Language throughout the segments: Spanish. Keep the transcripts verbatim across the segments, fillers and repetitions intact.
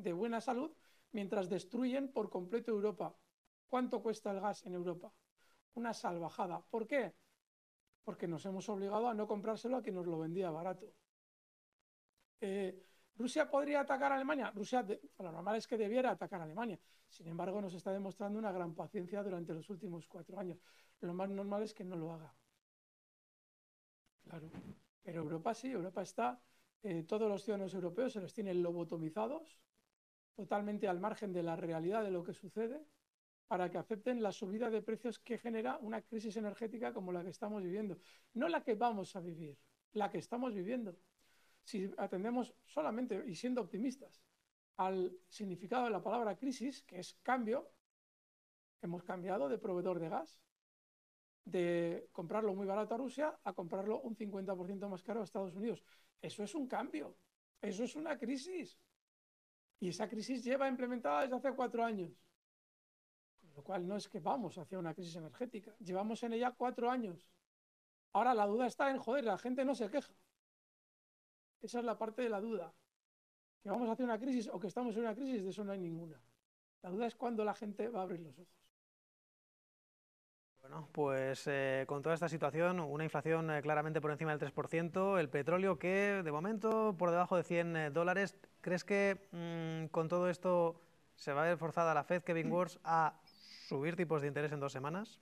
de buena salud mientras destruyen por completo Europa. ¿Cuánto cuesta el gas en Europa? Una salvajada. ¿Por qué? Porque nos hemos obligado a no comprárselo a quien nos lo vendía barato. Eh, ¿Rusia podría atacar a Alemania? Rusia, de, lo normal es que debiera atacar a Alemania. Sin embargo, nos está demostrando una gran paciencia durante los últimos cuatro años. Lo más normal es que no lo haga. Claro. Pero Europa sí, Europa está, eh, todos los ciudadanos europeos se les tiene lobotomizados, totalmente al margen de la realidad de lo que sucede, para que acepten la subida de precios que genera una crisis energética como la que estamos viviendo. No la que vamos a vivir, la que estamos viviendo. Si atendemos solamente, y siendo optimistas, al significado de la palabra crisis, que es cambio, hemos cambiado de proveedor de gas, de comprarlo muy barato a Rusia a comprarlo un cincuenta por ciento más caro a Estados Unidos. Eso es un cambio, eso es una crisis. Y esa crisis lleva implementada desde hace cuatro años. Con lo cual no es que vamos hacia una crisis energética, llevamos en ella cuatro años. Ahora la duda está en, joder, la gente no se queja. Esa es la parte de la duda. Que vamos hacia una crisis o que estamos en una crisis, de eso no hay ninguna. La duda es cuándo la gente va a abrir los ojos. Bueno, pues eh, con toda esta situación, una inflación eh, claramente por encima del tres por ciento, el petróleo que de momento por debajo de cien eh, dólares, ¿crees que mmm, con todo esto se va a ver forzada la Fed, Kevin Warsh, a subir tipos de interés en dos semanas?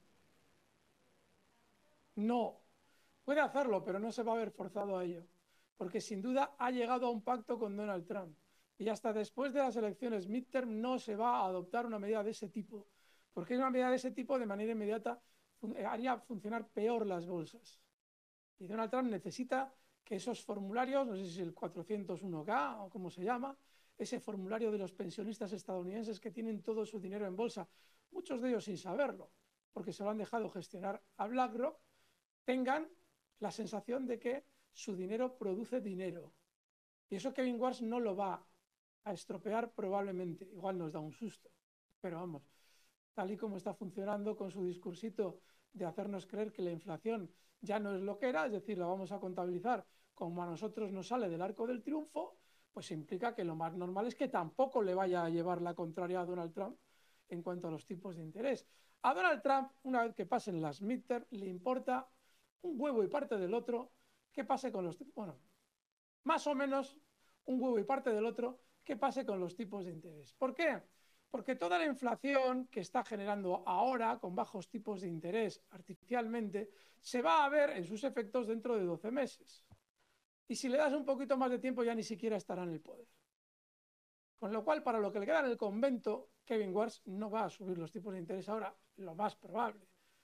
No, puede hacerlo, pero no se va a ver forzado a ello, porque sin duda ha llegado a un pacto con Donald Trump y hasta después de las elecciones midterm no se va a adoptar una medida de ese tipo, porque una medida de ese tipo de manera inmediata haría funcionar peor las bolsas. Y Donald Trump necesita que esos formularios, no sé si es el cuatrocientos uno K o cómo se llama, ese formulario de los pensionistas estadounidenses que tienen todo su dinero en bolsa, muchos de ellos sin saberlo, porque se lo han dejado gestionar a BlackRock, tengan la sensación de que su dinero produce dinero. Y eso Kevin Warsh no lo va a estropear probablemente, igual nos da un susto, pero vamos, tal y como está funcionando con su discursito de hacernos creer que la inflación ya no es lo que era, es decir, la vamos a contabilizar como a nosotros nos sale del arco del triunfo, pues implica que lo más normal es que tampoco le vaya a llevar la contraria a Donald Trump en cuanto a los tipos de interés. A Donald Trump, una vez que pasen las midterm, le importa un huevo y parte del otro qué pase con los tipos, bueno, más o menos un huevo y parte del otro qué pase con los tipos de interés. ¿Por qué? Porque toda la inflación que está generando ahora con bajos tipos de interés artificialmente se va a ver en sus efectos dentro de doce meses. Y si le das un poquito más de tiempo ya ni siquiera estará en el poder. Con lo cual, para lo que le queda en el convento, Kevin Warsh no va a subir los tipos de interés ahora, lo más probable.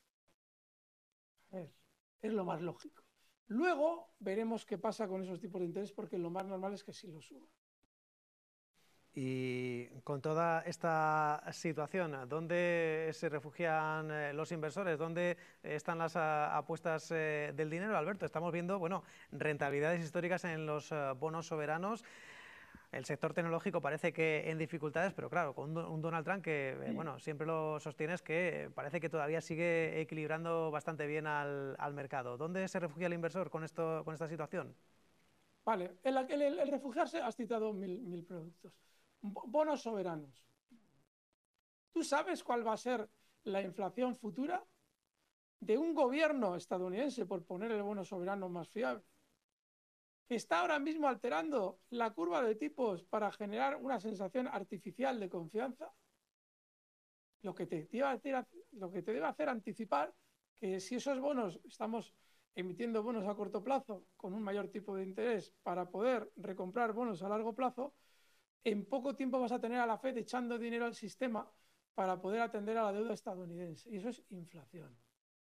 A ver, es lo más lógico. Luego veremos qué pasa con esos tipos de interés, porque lo más normal es que sí los suba. Y con toda esta situación, ¿dónde se refugian eh, los inversores? ¿Dónde están las a, apuestas eh, del dinero, Alberto? Estamos viendo, bueno, rentabilidades históricas en los uh, bonos soberanos. El sector tecnológico parece que en dificultades, pero claro, con un, un Donald Trump que, eh, bueno, siempre lo sostiene, es que parece que todavía sigue equilibrando bastante bien al, al mercado. ¿Dónde se refugia el inversor con, esto, con esta situación? Vale, el, el, el refugiarse, has citado mil, mil productos. Bonos soberanos. ¿Tú sabes cuál va a ser la inflación futura de un gobierno estadounidense, por poner el bono soberano más fiable, que está ahora mismo alterando la curva de tipos para generar una sensación artificial de confianza? Lo que te, te, hacer, lo que te debe hacer anticipar que si esos bonos, estamos emitiendo bonos a corto plazo con un mayor tipo de interés para poder recomprar bonos a largo plazo, en poco tiempo vas a tener a la Fed echando dinero al sistema para poder atender a la deuda estadounidense. Y eso es inflación.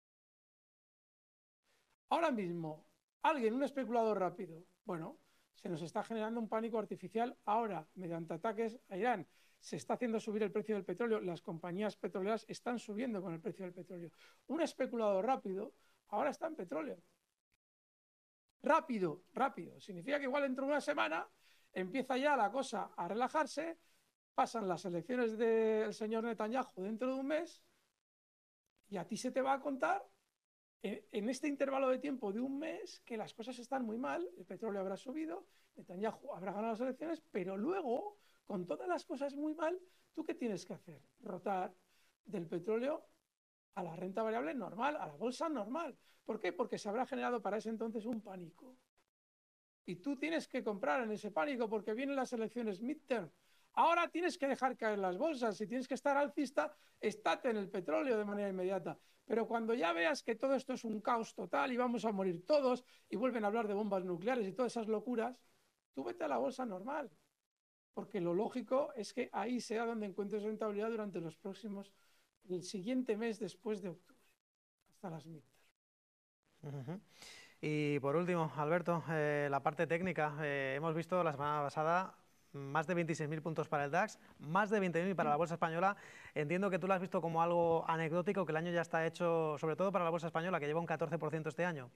Ahora mismo, alguien, un especulador rápido, bueno, se nos está generando un pánico artificial ahora mediante ataques a Irán. Se está haciendo subir el precio del petróleo, las compañías petroleras están subiendo con el precio del petróleo. Un especulador rápido ahora está en petróleo. Rápido, rápido. Significa que igual dentro de una semana empieza ya la cosa a relajarse, pasan las elecciones del señor Netanyahu dentro de un mes y a ti se te va a contar en este intervalo de tiempo de un mes que las cosas están muy mal, el petróleo habrá subido, Netanyahu habrá ganado las elecciones, pero luego con todas las cosas muy mal, ¿tú qué tienes que hacer? Rotar del petróleo a la renta variable normal, a la bolsa normal. ¿Por qué? Porque se habrá generado para ese entonces un pánico. Y tú tienes que comprar en ese pánico porque vienen las elecciones midterm. Ahora tienes que dejar caer las bolsas. Si tienes que estar alcista, estate en el petróleo de manera inmediata. Pero cuando ya veas que todo esto es un caos total y vamos a morir todos y vuelven a hablar de bombas nucleares y todas esas locuras, tú vete a la bolsa normal. Porque lo lógico es que ahí sea donde encuentres rentabilidad durante los próximos, el siguiente mes después de octubre, hasta las midterm. Uh-huh. Y por último, Alberto, eh, la parte técnica. Eh, hemos visto la semana pasada más de veintiséis mil puntos para el DAX, más de veinte mil para la Bolsa Española. Entiendo que tú lo has visto como algo anecdótico, que el año ya está hecho, sobre todo para la Bolsa Española, que lleva un catorce por ciento este año.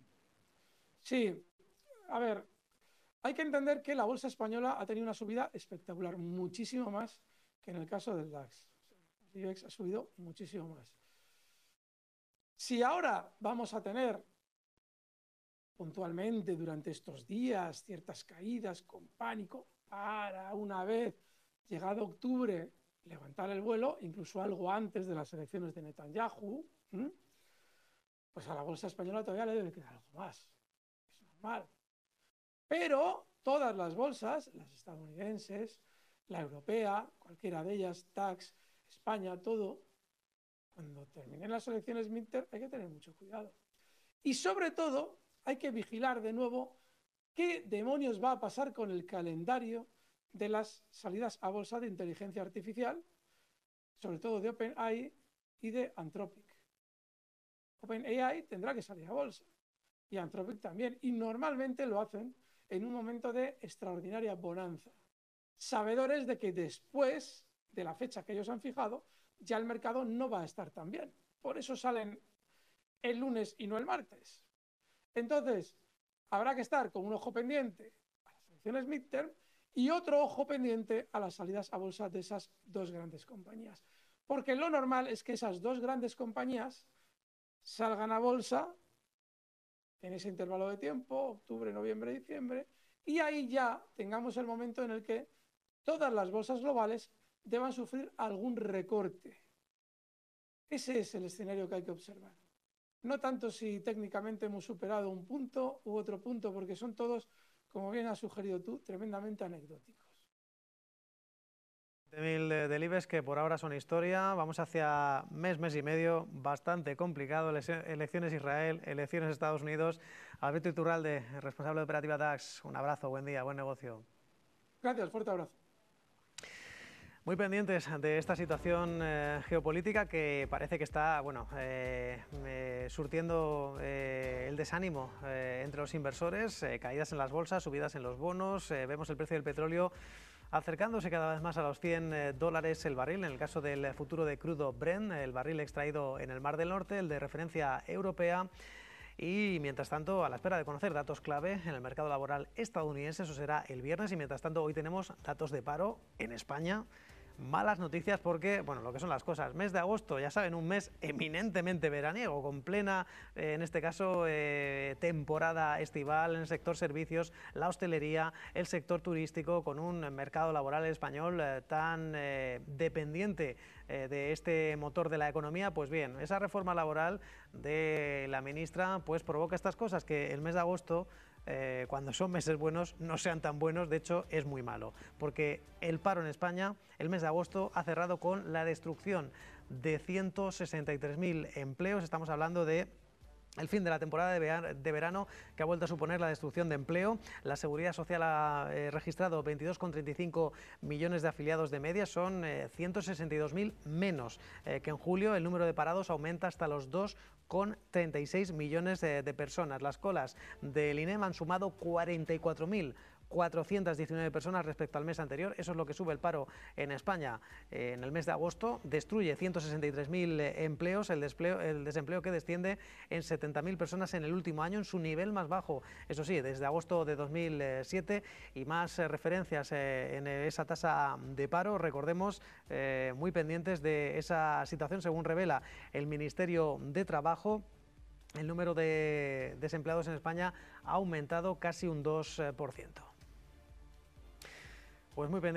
Sí, a ver, hay que entender que la Bolsa Española ha tenido una subida espectacular, muchísimo más que en el caso del DAX. El IBEX ha subido muchísimo más. Si ahora vamos a tener puntualmente durante estos días ciertas caídas con pánico, para una vez llegado octubre levantar el vuelo, incluso algo antes de las elecciones de Netanyahu, ¿m? Pues a la bolsa española todavía le debe quedar algo más. Es normal. Pero todas las bolsas, las estadounidenses, la europea, cualquiera de ellas, DAX, España, todo, cuando terminen las elecciones midterm hay que tener mucho cuidado. Y sobre todo hay que vigilar de nuevo qué demonios va a pasar con el calendario de las salidas a bolsa de inteligencia artificial, sobre todo de OpenAI y de Anthropic. OpenAI tendrá que salir a bolsa y Anthropic también, y normalmente lo hacen en un momento de extraordinaria bonanza, sabedores de que después de la fecha que ellos han fijado, ya el mercado no va a estar tan bien. Por eso salen el lunes y no el martes. Entonces, habrá que estar con un ojo pendiente a las elecciones midterm y otro ojo pendiente a las salidas a bolsa de esas dos grandes compañías. Porque lo normal es que esas dos grandes compañías salgan a bolsa en ese intervalo de tiempo, octubre, noviembre, diciembre, y ahí ya tengamos el momento en el que todas las bolsas globales deban sufrir algún recorte. Ese es el escenario que hay que observar. No tanto si técnicamente hemos superado un punto u otro punto, porque son todos, como bien has sugerido tú, tremendamente anecdóticos. veinte mil del IBEX que por ahora son historia. Vamos hacia mes, mes y medio, bastante complicado. Elecciones Israel, elecciones Estados Unidos. Alberto Iturralde, responsable de operativa DAX. Un abrazo, buen día, buen negocio. Gracias, fuerte abrazo. Muy pendientes de esta situación eh, geopolítica que parece que está bueno, eh, eh, surtiendo eh, el desánimo eh, entre los inversores, eh, caídas en las bolsas, subidas en los bonos, eh, vemos el precio del petróleo acercándose cada vez más a los cien dólares el barril, en el caso del futuro de crudo Brent, el barril extraído en el Mar del Norte, el de referencia europea. Y mientras tanto, a la espera de conocer datos clave en el mercado laboral estadounidense, eso será el viernes, y mientras tanto hoy tenemos datos de paro en España. Malas noticias porque, bueno, lo que son las cosas, mes de agosto, ya saben, un mes eminentemente veraniego, con plena, eh, en este caso, eh, temporada estival en el sector servicios, la hostelería, el sector turístico, con un mercado laboral español eh, tan eh, dependiente eh, de este motor de la economía. Pues bien, esa reforma laboral de la ministra pues provoca estas cosas, que el mes de agosto, Eh, cuando son meses buenos, no sean tan buenos. De hecho, es muy malo, porque el paro en España, el mes de agosto, ha cerrado con la destrucción de ciento sesenta y tres mil empleos. Estamos hablando de el fin de la temporada de verano, que ha vuelto a suponer la destrucción de empleo. La Seguridad Social ha eh, registrado veintidós coma treinta y cinco millones de afiliados de media, son eh, ciento sesenta y dos mil menos eh, que en julio. El número de parados aumenta hasta los dos coma treinta y seis millones de, de personas. Las colas del INEM han sumado cuarenta y cuatro mil cuatrocientas diecinueve personas respecto al mes anterior. Eso es lo que sube el paro en España eh, en el mes de agosto. Destruye ciento sesenta y tres mil eh, empleos, el, despleo, el desempleo que desciende en setenta mil personas en el último año, en su nivel más bajo, eso sí, desde agosto de dos mil siete, y más eh, referencias eh, en esa tasa de paro. Recordemos, eh, muy pendientes de esa situación, según revela el Ministerio de Trabajo. El número de desempleados en España ha aumentado casi un dos por ciento. Pues muy pendiente.